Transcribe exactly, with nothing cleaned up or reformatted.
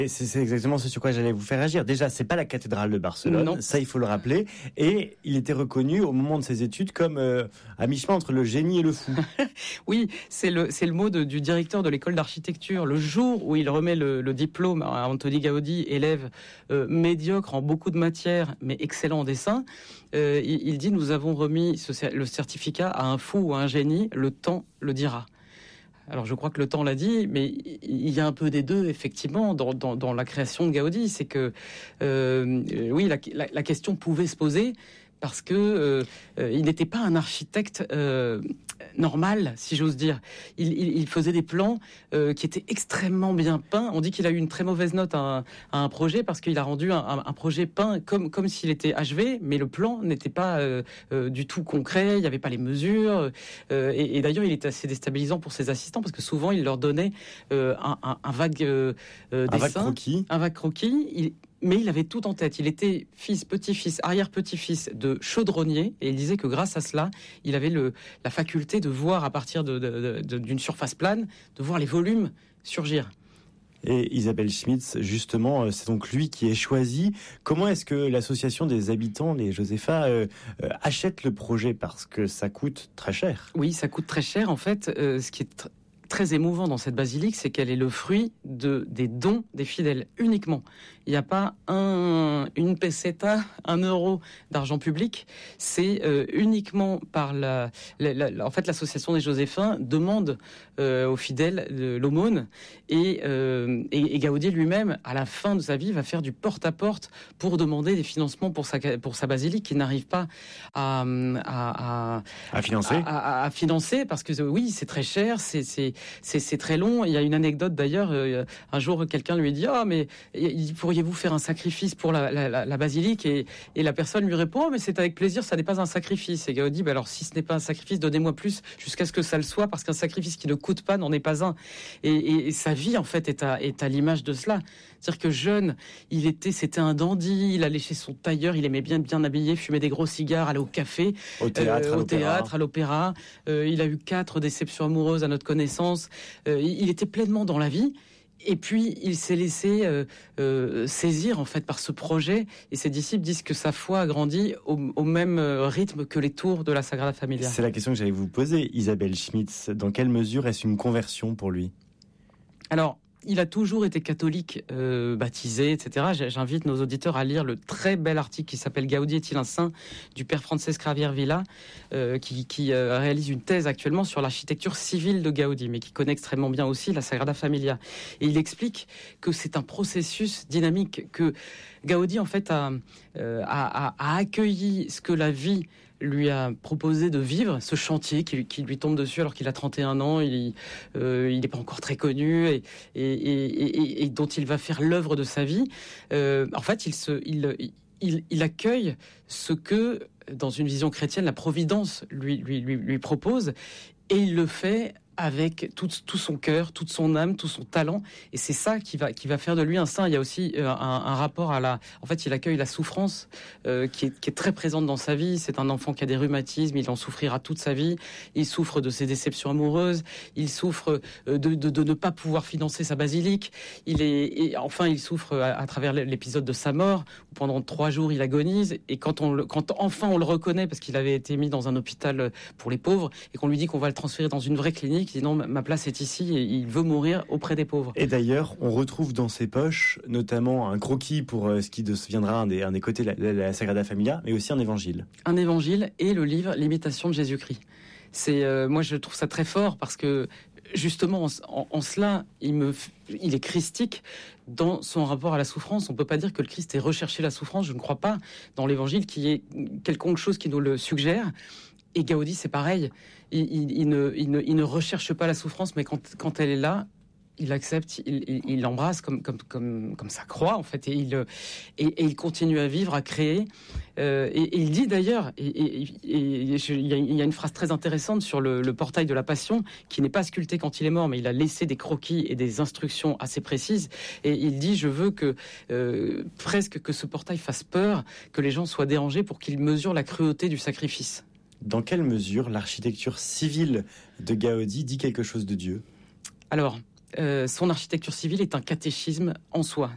Et c'est, c'est exactement ce sur quoi j'allais vous faire agir. Déjà, c'est pas la cathédrale de Barcelone, non. Ça il faut le rappeler. Et il était reconnu au moment de ses études comme euh, à mi-chemin entre le génie et le fou. Oui, c'est le c'est le mot de, du directeur de l'école d'architecture. Le jour où il remet le, le diplôme à Antoni Gaudi, élève euh, médiocre en beaucoup de matières, mais excellent en dessin, euh, il, il dit nous avons remis ce, le certificat à un fou ou à un génie. Le temps le dira. Alors je crois que le temps l'a dit, mais il y a un peu des deux effectivement dans, dans, dans la création de Gaudi. C'est que euh, oui, la, la, la question pouvait se poser parce que euh, euh, il n'était pas un architecte euh, normal, si j'ose dire. Il, il, il faisait des plans euh, qui étaient extrêmement bien peints. On dit qu'il a eu une très mauvaise note à un, à un projet parce qu'il a rendu un, un, un projet peint comme comme s'il était achevé, mais le plan n'était pas euh, euh, du tout concret. Il n'y avait pas les mesures. Euh, et, et d'ailleurs, il était assez déstabilisant pour ses assistants parce que souvent il leur donnait euh, un, un, un vague euh, euh, un dessin, vague croquis. un vague croquis. Il, Mais il avait tout en tête. Il était fils, petit-fils, arrière-petit-fils de chaudronnier, et il disait que grâce à cela, il avait le, la faculté de voir à partir de, de, de, d'une surface plane, de voir les volumes surgir. Et Isabelle Schmitz, justement, c'est donc lui qui est choisi. Comment est-ce que l'association des habitants, les Josépha, euh, euh, achète le projet? Parce que ça coûte très cher. Oui, ça coûte très cher. En fait, euh, ce qui est tr- très émouvant dans cette basilique, c'est qu'elle est le fruit de des dons des fidèles uniquement. Il n'y a pas un une peseta, un euro d'argent public. C'est euh, uniquement par la, la, la, en fait, l'association des Joséphin demande euh, aux fidèles de l'aumône et, euh, et et Gaudi lui-même, à la fin de sa vie, va faire du porte-à-porte pour demander des financements pour sa pour sa basilique qui n'arrive pas à à à, à financer à, à, à financer parce que oui, c'est très cher, c'est c'est C'est, c'est très long. Il y a une anecdote d'ailleurs. Euh, un jour, quelqu'un lui dit ah mais pourriez-vous faire un sacrifice pour la, la, la, la basilique et, et la personne lui répond oh, mais c'est avec plaisir, ça n'est pas un sacrifice. Et Gaudi dit bah alors si ce n'est pas un sacrifice, donnez-moi plus jusqu'à ce que ça le soit parce qu'un sacrifice qui ne coûte pas n'en est pas un. Et, et, et sa vie en fait est à, est à l'image de cela. C'est-à-dire que jeune, il était, c'était un dandy. Il allait chez son tailleur, il aimait bien bien habiller, fumer des gros cigares, aller au café, au théâtre, euh, à au l'opéra. théâtre, à l'opéra. Euh, il a eu quatre déceptions amoureuses à notre connaissance. Euh, il était pleinement dans la vie. Et puis, il s'est laissé euh, euh, saisir en fait par ce projet. Et ses disciples disent que sa foi a grandi au, au même rythme que les tours de la Sagrada Familia. C'est la question que j'allais vous poser, Isabelle Schmitz. Dans quelle mesure est-ce une conversion pour lui? Alors, il a toujours été catholique, euh, baptisé, et cetera. J'invite nos auditeurs à lire le très bel article qui s'appelle Gaudi est-il un saint du père Francesc Javier Villa, euh, qui, qui euh, réalise une thèse actuellement sur l'architecture civile de Gaudi, mais qui connaît extrêmement bien aussi la Sagrada Familia. Et il explique que c'est un processus dynamique, que Gaudi en fait a, euh, a, a, a accueilli ce que la vie lui a proposé de vivre, ce chantier qui, qui lui tombe dessus alors qu'il a trente et un ans, il euh, il n'est pas encore très connu et, et, et, et, et dont il va faire l'œuvre de sa vie. Euh, en fait, il, se, il, il, il accueille ce que, dans une vision chrétienne, la Providence lui, lui, lui, lui propose et il le fait avec tout, tout son cœur, toute son âme, tout son talent, et c'est ça qui va qui va faire de lui un saint. Il y a aussi un, un rapport à la, en fait, il accueille la souffrance euh, qui est qui est très présente dans sa vie. C'est un enfant qui a des rhumatismes, il en souffrira toute sa vie. Il souffre de ses déceptions amoureuses, il souffre de de, de ne pas pouvoir financer sa basilique. Il est et enfin il souffre à, à travers l'épisode de sa mort où pendant trois jours il agonise. Et quand on le, quand enfin on le reconnaît parce qu'il avait été mis dans un hôpital pour les pauvres et qu'on lui dit qu'on va le transférer dans une vraie clinique, il dit non, ma place est ici et il veut mourir auprès des pauvres. Et d'ailleurs, on retrouve dans ses poches notamment un croquis pour euh, ce qui deviendra un des, un des côtés de la, la, la Sagrada Familia, mais aussi un évangile. Un évangile et le livre L'imitation de Jésus-Christ. C'est, euh, moi je trouve ça très fort parce que justement en, en, en cela, il, me, il est christique dans son rapport à la souffrance. On peut pas dire que le Christ ait recherché la souffrance, je ne crois pas, dans l'évangile qu'il y ait quelconque chose qui nous le suggère. Et Gaudi, c'est pareil. Il, il, il, ne, il, ne, il ne recherche pas la souffrance, mais quand, quand elle est là, il l'accepte, il, il, il l'embrasse comme, comme, comme, comme sa croix, en fait, et il, et, et il continue à vivre, à créer. Euh, et, et il dit d'ailleurs, et, et, et, et je, il, y a, il y a une phrase très intéressante sur le, le portail de la Passion, qui n'est pas sculpté quand il est mort, mais il a laissé des croquis et des instructions assez précises. Et il dit, je veux que euh, presque que ce portail fasse peur, que les gens soient dérangés pour qu'ils mesurent la cruauté du sacrifice. Dans quelle mesure l'architecture civile de Gaudi dit quelque chose de Dieu ? Alors, euh, son architecture civile est un catéchisme en soi.